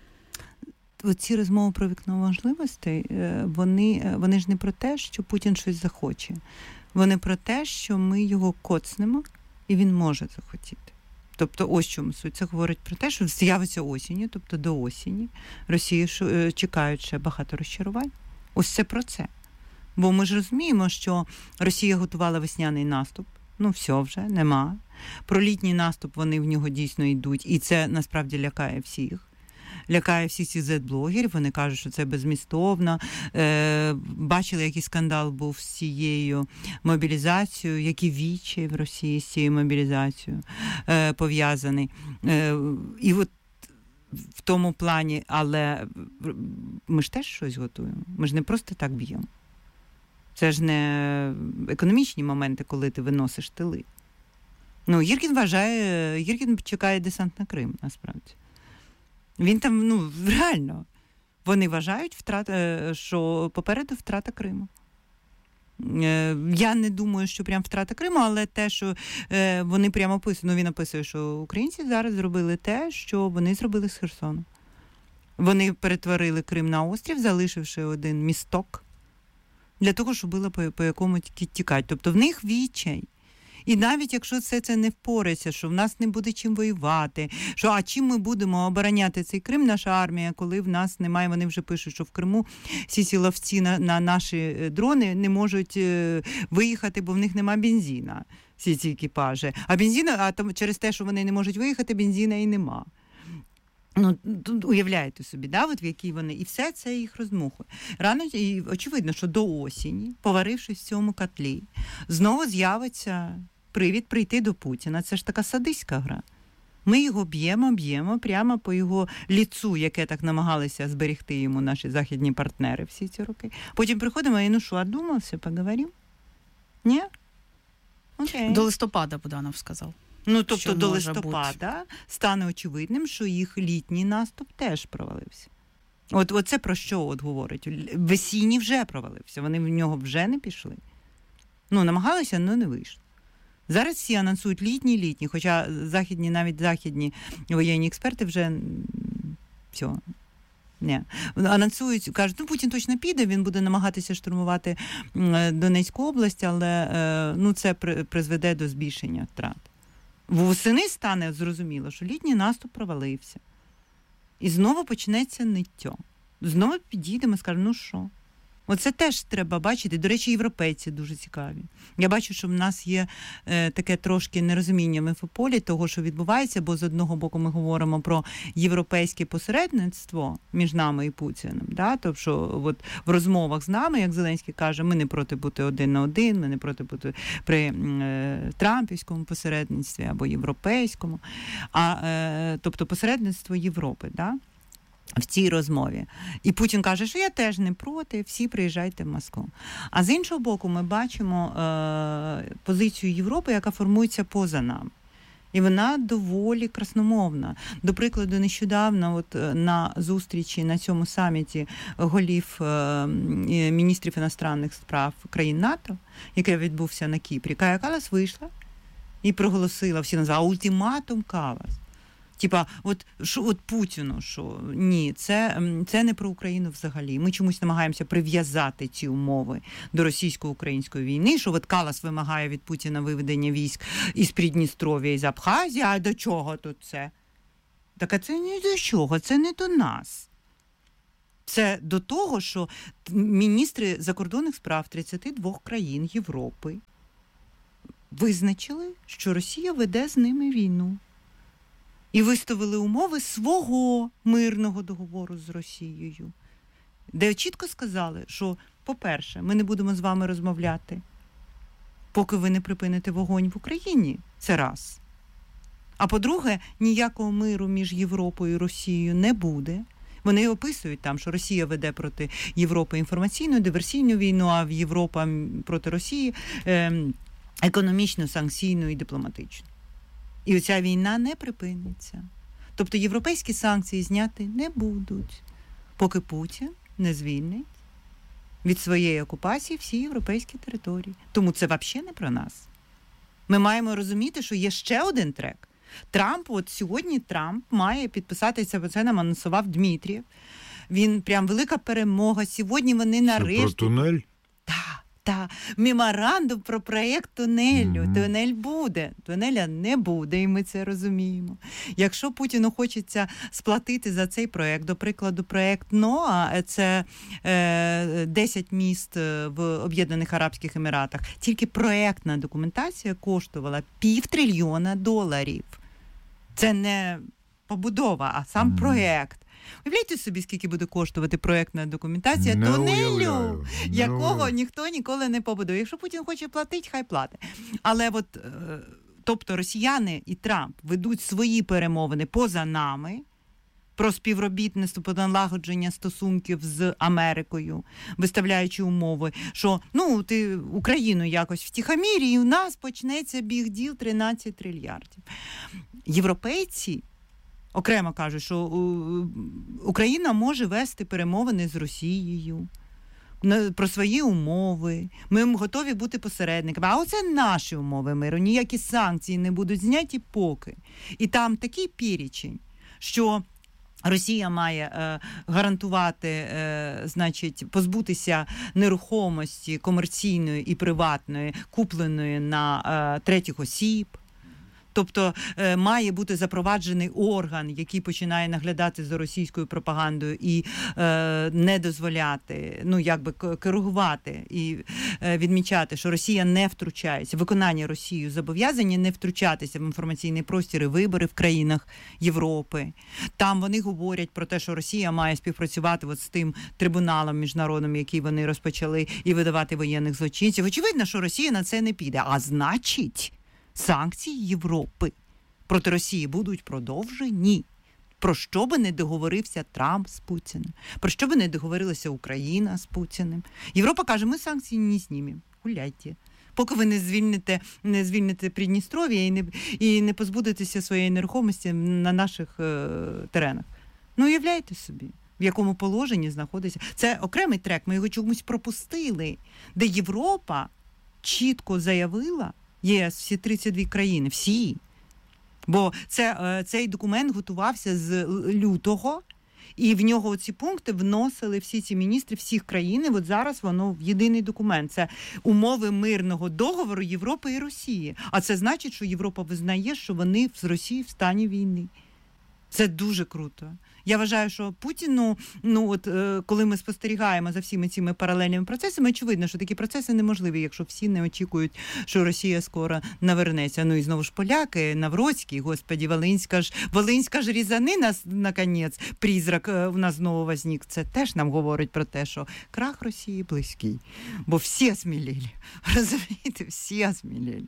Ці розмови про вікно можливостей, вони ж не про те, що Путін щось захоче. Вони про те, що ми його коцнемо, і він може захотіти. Тобто ось чому суть. Це говорить про те, що з'явиться осінню, тобто до осені Росії чекають ще багато розчарувань. Ось це про це. Бо ми ж розуміємо, що Росія готувала весняний наступ. Все вже, нема. Про літній наступ вони в нього дійсно йдуть. І це насправді лякає всіх. Лякає всіх цих зет-блогерів, вони кажуть, що це беззмістовно. Бачили, який скандал був з цією мобілізацією, які вічі в Росії з цією мобілізацією пов'язаний. І от в тому плані, але ми ж теж щось готуємо. Ми ж не просто так б'ємо. Це ж не економічні моменти, коли ти виносиш тили. Єргін чекає десант на Крим, насправді. Він там, реально, вони вважають, що попереду втрата Криму. Я не думаю, що прям втрата Криму, але те, що вони прямо описують, він описує, що українці зараз зробили те, що вони зробили з Херсоном. Вони перетворили Крим на острів, залишивши один місток, для того, щоб було по якому тікати. Тобто в них відчай. І навіть якщо це не впорається, що в нас не буде чим воювати, а чим ми будемо обороняти цей Крим, наша армія, коли в нас немає, вони вже пишуть, що в Криму всі ці ловці на наші дрони не можуть виїхати, бо в них немає бензина, всі ці екіпажі. А через те, що вони не можуть виїхати, бензина і нема. Уявляєте собі, в якій вони, і все це їх розмухує. Рано, і очевидно, що до осені, поварившись в цьому котлі, знову з'явиться привід прийти до Путіна. Це ж така садистська гра. Ми його б'ємо прямо по його ліцу, яке так намагалися зберегти йому наші західні партнери всі ці роки. Потім приходимо і одумався, поговоримо? Ні? Окей. До листопада, Буданов сказав. Тобто до листопада стане очевидним, що їх літній наступ теж провалився. Оце про що говорить? Весінній вже провалився, вони в нього вже не пішли. Намагалися, але не вийшло. Зараз всі анонсують літній, хоча навіть західні воєнні експерти вже все. Ні. Анонсують, кажуть, Путін точно піде, він буде намагатися штурмувати Донецьку область, але це призведе до збільшення втрат. Восени стане зрозуміло, що літній наступ провалився. І знову почнеться ниття. Знову підійдемо і скажемо, що? Оце теж треба бачити. До речі, європейці дуже цікаві. Я бачу, що в нас є таке трошки нерозуміння в інфополі того, що відбувається, бо з одного боку ми говоримо про європейське посередництво між нами і Путіним. Тобто, що в розмовах з нами, як Зеленський каже, ми не проти бути один на один, ми не проти бути при трампівському посередництві або європейському, тобто посередництво Європи, в цій розмові. І Путін каже, що я теж не проти, всі приїжджайте в Москву. А з іншого боку, ми бачимо позицію Європи, яка формується поза нами, І вона доволі красномовна. До прикладу, нещодавно от на зустрічі на цьому саміті голів міністрів іностранних справ країн НАТО, який відбувся на Кіпрі, Кая Каллас вийшла і проголосила, всі назвали ультиматум Каллас. Типа, от Путіну, що ні, це не про Україну взагалі. Ми чомусь намагаємося прив'язати ці умови до російсько-української війни, що от Каллас вимагає від Путіна виведення військ із Придністров'я, із Абхазії, а до чого тут це? Так, а це не до чого, це не до нас. Це до того, що міністри закордонних справ 32 країн Європи визначили, що Росія веде з ними війну. І виставили умови свого мирного договору з Росією, де чітко сказали, що, по-перше, ми не будемо з вами розмовляти, поки ви не припините вогонь в Україні. Це раз. А по-друге, ніякого миру між Європою і Росією не буде. Вони описують там, що Росія веде проти Європи інформаційну, диверсійну війну, а Європа проти Росії економічну, санкційну і дипломатичну. І оця війна не припиниться. Тобто європейські санкції зняти не будуть, поки Путін не звільнить від своєї окупації всі європейські території. Тому це взагалі не про нас. Ми маємо розуміти, що є ще один трек. Сьогодні Трамп має підписатися, це нам анонсував Дмитрієв. Він прям велика перемога. Сьогодні вони нарешті... Це про тунель? Та меморандум про проєкт тунелю. Mm-hmm. Тунель буде, тунеля не буде, і ми це розуміємо. Якщо Путіну хочеться сплатити за цей проєкт, до прикладу, проєкт НОА, це 10 міст в Об'єднаних Арабських Еміратах, тільки проєктна документація коштувала $500 мільйона. Це не побудова, а сам проєкт. Уявляйте собі, скільки буде коштувати проєктна документація тунелю, якого ніхто ніколи не побудує. Якщо Путін хоче платити, хай платить. Але тобто росіяни і Трамп ведуть свої перемовини поза нами про співробітництво, про налагодження стосунків з Америкою, виставляючи умови, що ти Україну якось втихомірі, і у нас почнеться бігділ 13 трильярдів. Європейці окремо кажуть, що Україна може вести перемовини з Росією про свої умови. Ми готові бути посередниками. А оце наші умови миру. Ніякі санкції не будуть зняті поки. І там такий перечень, що Росія має гарантувати, позбутися нерухомості комерційної і приватної, купленої на третіх осіб. Тобто має бути запроваджений орган, який починає наглядати за російською пропагандою і не дозволяти, коригувати і відмічати, що Росія не втручається, виконання Росією зобов'язання не втручатися в інформаційний простір і вибори в країнах Європи. Там вони говорять про те, що Росія має співпрацювати з тим трибуналом міжнародним, який вони розпочали, і видавати воєнних злочинців. Очевидно, що Росія на це не піде. А значить, санкції Європи проти Росії будуть продовжені. Про що би не договорився Трамп з Путіним? Про що би не договорилася Україна з Путіним? Європа каже, ми санкції не знімемо. Гуляйте. Поки ви не звільните Придністров'я і не позбудетеся своєї нерухомості на наших теренах. Уявляйте собі, в якому положенні знаходиться. Це окремий трек, ми його чомусь пропустили, де Європа чітко заявила, ЄС, всі 32 країни, всі. Бо цей документ готувався з лютого, і в нього ці пункти вносили всі ці міністри всіх країн, і от зараз воно в єдиний документ. Це умови мирного договору Європи і Росії. А це значить, що Європа визнає, що вони з Росією в стані війни. Це дуже круто. Я вважаю, що Путіну, коли ми спостерігаємо за всіми цими паралельними процесами, очевидно, що такі процеси неможливі, якщо всі не очікують, що Росія скоро навернеться. І знову ж поляки, Навроцький, господі, Волинська ж різанина, наконець, призрак у нас знову возник. Це теж нам говорить про те, що крах Росії близький. Бо всі осміліли. Розумієте, всі осміліли.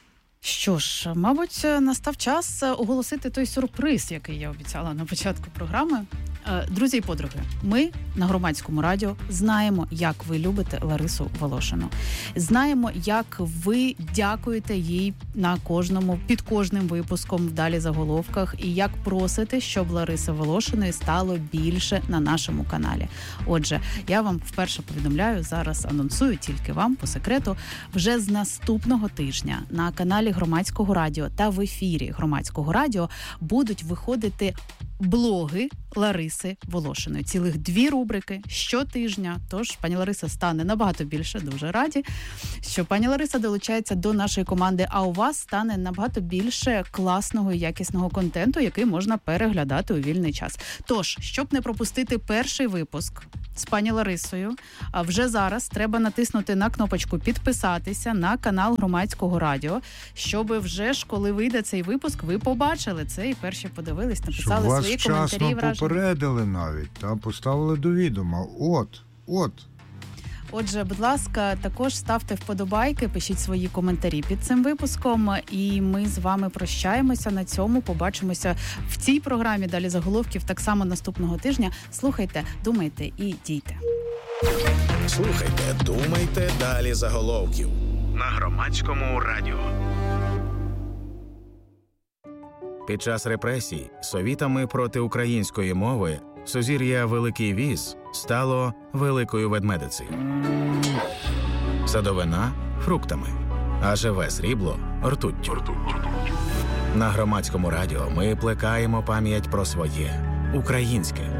Що ж, мабуть, настав час оголосити той сюрприз, який я обіцяла на початку програми. Друзі і подруги, ми на Громадському радіо знаємо, як ви любите Ларису Волошину. Знаємо, як ви дякуєте їй під кожним випуском в «Далі заголовках» і як просите, щоб Лариси Волошиної стало більше на нашому каналі. Отже, я вам вперше повідомляю, зараз анонсую тільки вам по секрету, вже з наступного тижня на каналі Громадського радіо та в ефірі Громадського радіо будуть виходити блоги Лариси Волошиної. Цілих 2 рубрики щотижня. Тож пані Лариса стане набагато більше. Дуже раді, що пані Лариса долучається до нашої команди, а у вас стане набагато більше класного і якісного контенту, який можна переглядати у вільний час. Тож, щоб не пропустити перший випуск з пані Ларисою, а вже зараз треба натиснути на кнопочку «Підписатися» на канал Громадського радіо, щоб вже ж, коли вийде цей випуск, ви побачили це і перші подивились, написали свої коментарі і враження. Попередили навіть, там поставили до відома. От. Отже, будь ласка, також ставте вподобайки, пишіть свої коментарі під цим випуском, і ми з вами прощаємося на цьому. Побачимося в цій програмі «Далі заголовків» так само наступного тижня. Слухайте, думайте і дійте. Слухайте, думайте, «Далі заголовків» на Громадському радіо. Під час репресій совітами проти української мови сузір'я Великий Віз стало Великою Ведмедицею. Садовина – фруктами, а живе срібло – ртуттю. На Громадському радіо ми плекаємо пам'ять про своє – українське.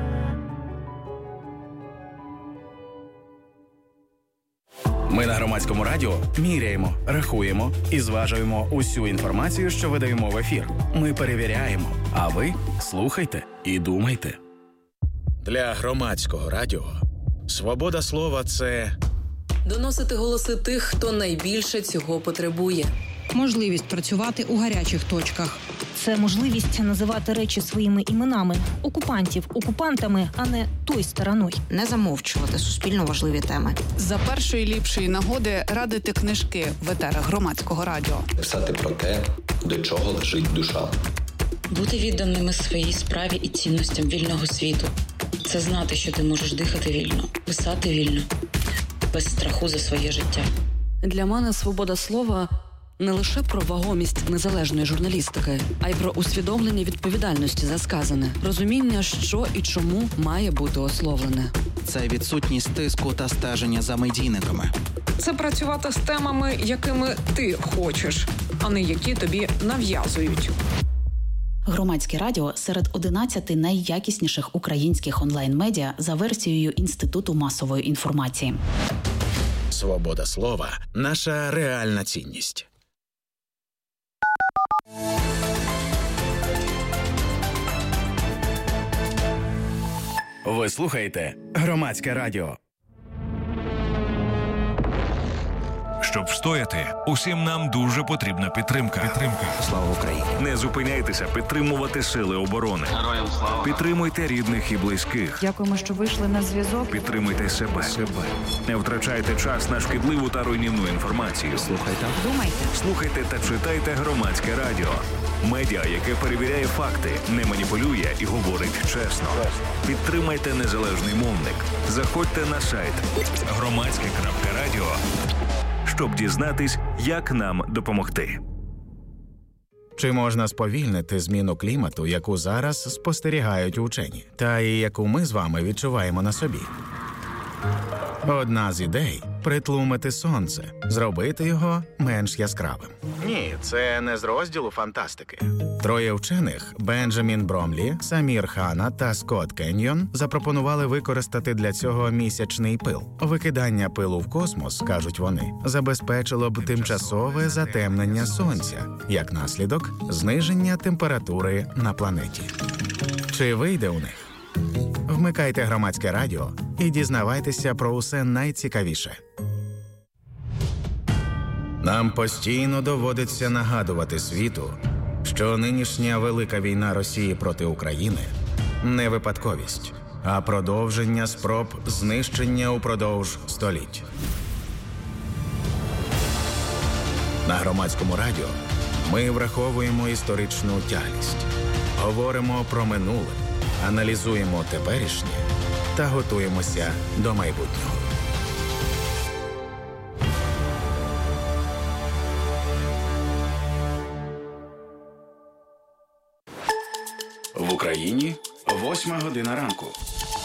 Ми на Громадському радіо міряємо, рахуємо і зважуємо усю інформацію, що видаємо в ефір. Ми перевіряємо, а ви слухайте і думайте. Для Громадського радіо свобода слова – це доносити голоси тих, хто найбільше цього потребує. Можливість працювати у гарячих точках. Це можливість називати речі своїми іменами. Окупантів окупантами, а не той стороною. Не замовчувати суспільно важливі теми. За першої ліпшої нагоди радити книжки в етерах Громадського радіо. Писати про те, до чого лежить душа. Бути відданими своїй справі і цінностям вільного світу. Це знати, що ти можеш дихати вільно, писати вільно, без страху за своє життя. Для мене свобода слова – не лише про вагомість незалежної журналістики, а й про усвідомлення відповідальності за сказане, розуміння, що і чому має бути ословлене. Це відсутність тиску та стеження за медійниками. Це працювати з темами, якими ти хочеш, а не які тобі нав'язують. Громадське радіо серед 11 найякісніших українських онлайн-медіа за версією Інституту масової інформації. свобода слова – наша реальна цінність. Ви слухаєте Громадське радіо. Щоб встояти, усім нам дуже потрібна підтримка. Слава Україні! Не зупиняйтеся підтримувати сили оборони. Героям слава! Підтримуйте рідних і близьких. Дякуємо, що вийшли на зв'язок. Підтримуйте себе. Не втрачайте час на шкідливу та руйнівну інформацію. Слухайте та читайте Громадське радіо. Медіа, яке перевіряє факти, не маніпулює і говорить чесно. Підтримайте незалежний мовник. Заходьте на сайт громадське.радіо, щоб дізнатись, як нам допомогти. Чи можна сповільнити зміну клімату, яку зараз спостерігають учені, та і яку ми з вами відчуваємо на собі? Одна з ідей – притлумити сонце, зробити його менш яскравим. Ні, це не з розділу фантастики. Троє вчених – Бенджамін Бромлі, Самір Хана та Скотт Кеньйон – запропонували використати для цього місячний пил. Викидання пилу в космос, кажуть вони, забезпечило б тимчасове затемнення сонця, як наслідок – зниження температури на планеті. Чи вийде у них? Вмикайте Громадське радіо і дізнавайтеся про усе найцікавіше. Нам постійно доводиться нагадувати світу, що нинішня велика війна Росії проти України – не випадковість, а продовження спроб знищення упродовж століть. На Громадському радіо ми враховуємо історичну тяглість, говоримо про минуле Аналізуємо теперішнє та готуємося до майбутнього. В Україні 8 година ранку.